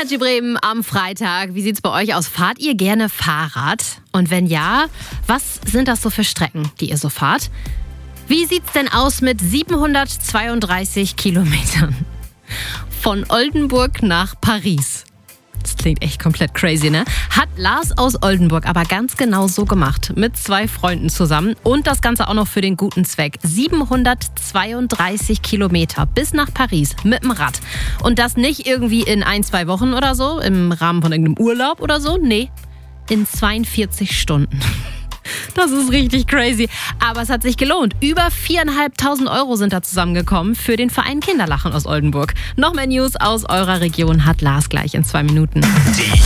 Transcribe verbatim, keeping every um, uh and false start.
Energy Bremen am Freitag. Wie sieht's bei euch aus? Fahrt ihr gerne Fahrrad? Und wenn ja, was sind das so für Strecken, die ihr so fahrt? Wie sieht's denn aus mit siebenhundertzweiunddreißig Kilometern? Von Oldenburg nach Paris. Das klingt echt komplett crazy, ne? Hat Lars aus Oldenburg aber ganz genau so gemacht. Mit zwei Freunden zusammen. Und das Ganze auch noch für den guten Zweck. siebenhundertzweiunddreißig Kilometer bis nach Paris mit dem Rad. Und das nicht irgendwie in ein, zwei Wochen oder so, im Rahmen von irgendeinem Urlaub oder so. Nee, in zweiundvierzig Stunden. Das ist richtig crazy. Aber es hat sich gelohnt. Über viertausendfünfhundert Euro sind da zusammengekommen für den Verein Kinderlachen aus Oldenburg. Noch mehr News aus eurer Region hat Lars gleich in zwei Minuten.